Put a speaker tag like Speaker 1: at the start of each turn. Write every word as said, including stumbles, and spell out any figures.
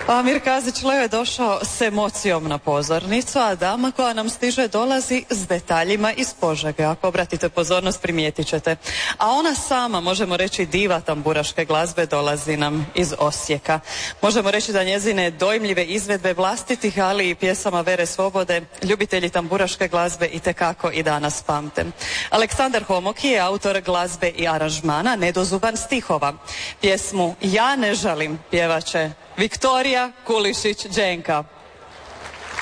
Speaker 1: Amir Kazić-Leo je došao s emocijom na pozornicu, a dama koja nam stiže dolazi s detaljima iz Požege. Ako obratite pozornost, primijetit ćete. A ona sama, možemo reći diva tamburaške glazbe, dolazi nam iz Osijeka. Možemo reći da njezine dojmljive izvedbe vlastitih, ali i pjesama Vere Svobode, ljubitelji tamburaške glazbe itekako i danas pamte. Aleksandar Homoki je autor glazbe i aranžmana Nedozuban stihova. Pjesmu Ja ne žalim pjevaće Viktorija Kulišić-Đenka.